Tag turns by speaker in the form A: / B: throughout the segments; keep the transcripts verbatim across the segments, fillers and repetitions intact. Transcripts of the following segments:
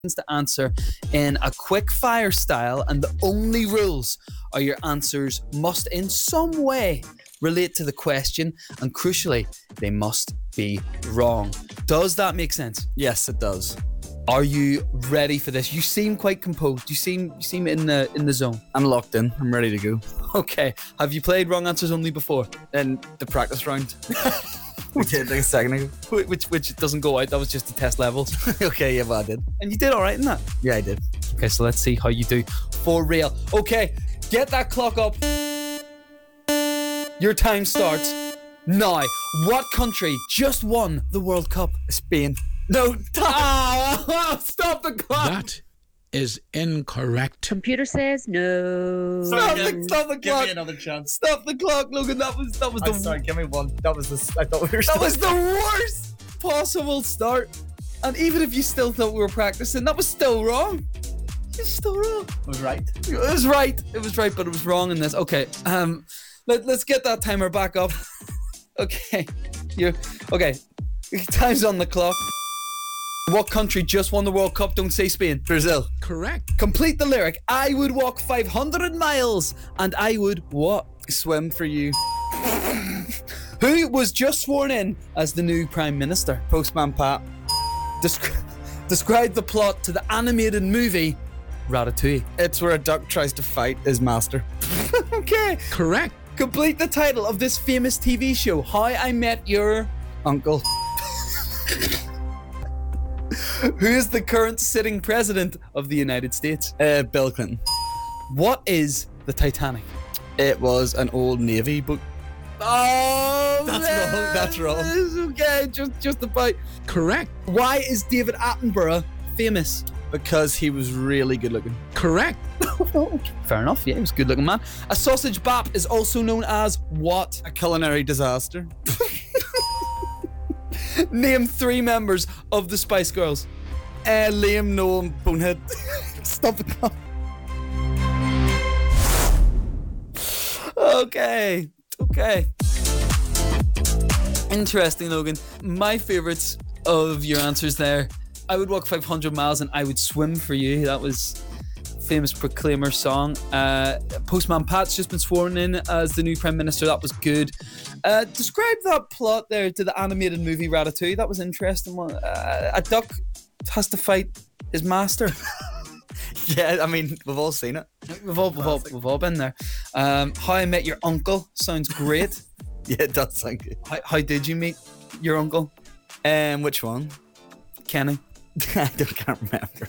A: to answer in a quick fire style, and the only rules are your answers must in some way relate to the question, and crucially, they must be wrong. Does that make sense?
B: Yes, it does.
A: Are you ready for this? You seem quite composed. You seem you seem in the in the zone.
B: I'm locked in. I'm ready to go.
A: Okay. Have you played Wrong Answers Only before?
B: In the practice round. We did like a second ago.
A: Which which doesn't go out. That was just to test levels.
B: Okay, yeah, but I did.
A: And you did all right in that.
B: Yeah, I did.
A: Okay, so let's see how you do for real. Okay, get that clock up. Your time starts now. What country just won the World Cup?
B: Spain.
A: No. Ah, stop the clock.
C: That is incorrect.
D: Computer says no.
A: Stop the, stop the
B: Give
A: clock.
B: me another chance.
A: Stop the clock, Logan. That was that was
B: I'm
A: the
B: sorry, give me one. That was the. I thought we were.
A: that was the worst possible start. And even if you still thought we were practicing, that was still wrong. It's still wrong.
B: I was right.
A: It was right. It was right, but it was wrong in this. Okay. Um, let, let's get that timer back up. Okay. You okay? Time's on the clock. What country just won the World Cup? Don't say Spain.
B: Brazil.
C: Correct.
A: Complete the lyric. I would walk five hundred miles and I would what?
B: Swim for you.
A: Who was just sworn in as the new Prime Minister?
B: Postman Pat.
A: Descri- describe the plot to the animated movie Ratatouille.
B: It's where a duck tries to fight his master.
A: Okay.
C: Correct.
A: Complete the title of this famous T V show. How I Met Your...
B: Uncle.
A: Who is the current sitting president of the United States?
B: Uh, Bill Clinton.
A: What is the Titanic?
B: It was an old Navy boat.
A: Oh,
B: That's wrong, that's wrong.
A: It's okay, just, just about.
C: Correct.
A: Why is David Attenborough famous?
B: Because he was really good looking.
C: Correct.
A: Fair enough, yeah, he was a good looking man. A sausage bap is also known as what?
B: A culinary disaster.
A: Name three members of the Spice Girls.
B: Uh, Liam, Noam, Bonehead.
A: Stop the clock. Okay, okay. Interesting, Logan. My favourites of your answers there. I would walk five hundred miles and I would swim for you. That was famous Proclaimer song. Uh, Postman Pat's just been sworn in as the new Prime Minister. That was good. Uh, describe that plot there to the animated movie Ratatouille. That was interesting. Uh, a duck has to fight his master.
B: Yeah, I mean, we've all seen it.
A: We've all, we've all, we've all been there. Um, How I Met Your Uncle sounds great.
B: Yeah, it does sound good.
A: How, how did you meet your uncle?
B: Um, which one?
A: Kenny.
B: I don't, can't remember.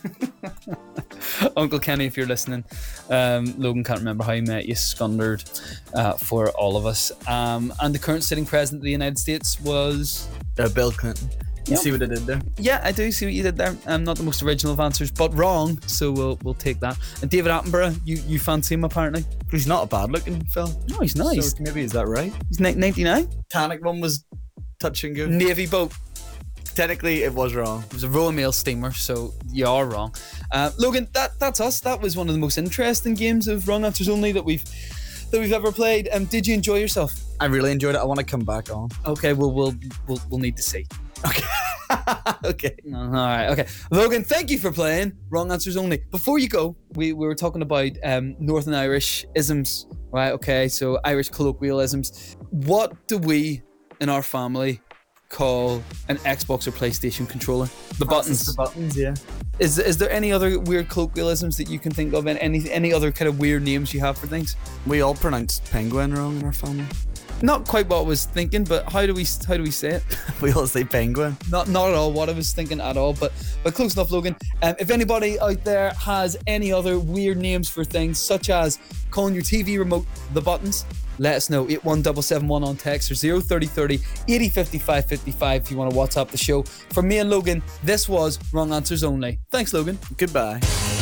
A: Uncle Kenny, if you're listening. Um, Logan can't remember how he met you. Scundered uh, for all of us. Um, and the current sitting president of the United States was...
B: Uh, Bill Clinton. You
A: Yep.
B: see what I did there?
A: Yeah, I do see what you did there. Um, not the most original of answers, but wrong. So we'll we'll take that. And David Attenborough, you, you fancy him apparently?
B: He's not a bad looking Phil.
A: No, he's nice.
B: So maybe is that right?
A: He's ninety-nine.
B: Titanic one was touch and go.
A: Navy boat.
B: Technically, it was wrong.
A: It was a Royal Mail steamer, so you are wrong. Uh, Logan, that that's us. That was one of the most interesting games of Wrong Answers Only that we've that we've ever played. Um, did you enjoy yourself?
B: I really enjoyed it. I want to come back on.
A: Okay, well we'll we'll, we'll need to see.
B: Okay. Okay.
A: All right. Okay, Logan, thank you for playing Wrong Answers Only. Before you go, we, we were talking about um, Northern Irish isms, right? Okay, so Irish colloquialisms. What do we in our family call an Xbox or PlayStation controller? The buttons.
B: The buttons, yeah.
A: Is is there any other weird colloquialisms that you can think of, and any any other kind of weird names you have for things?
B: We all pronounced penguin wrong in our family.
A: Not quite what I was thinking, but how do we how do we say it?
B: We all say penguin.
A: Not not at all what I was thinking at all, but but close enough, Logan. Um, if anybody out there has any other weird names for things, such as calling your T V remote the buttons, let us know. eight one seven seven one on text or zero thirty thirty eighty fifty-five fifty-five if you want to WhatsApp the show. From me and Logan, this was Wrong Answers Only. Thanks, Logan.
B: Goodbye.